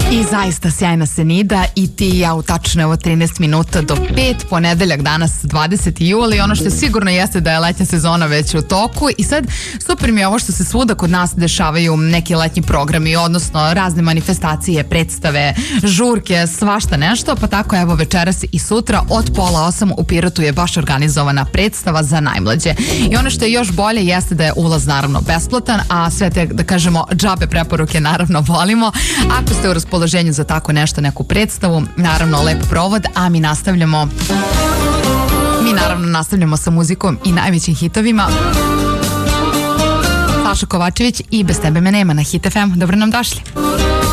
I zaista sjajna Senida i ti i ja u tačno evo 13 minuta do 5, ponedeljak danas 20. juli. Ono što sigurno jeste da je letnja sezona već u toku i sad super mi je ovo što se svuda kod nas dešavaju neki letnji programi, odnosno razne manifestacije, predstave, žurke, svašta nešto, pa tako evo večeras i sutra od 7:30 u Pirotu je baš organizovana predstava za najmlađe. I ono što je još bolje jeste da je ulaz naravno besplatan, a sve te, da kažemo, džabe preporuke naravno volimo. Ako ste u raspoloženju za tako nešto, neku predstavu, naravno lep provod, a mi nastavljamo sa muzikom i najvećim hitovima. Saša Kovačević i Bez tebe me nema na Hit FM. Dobro nam došli.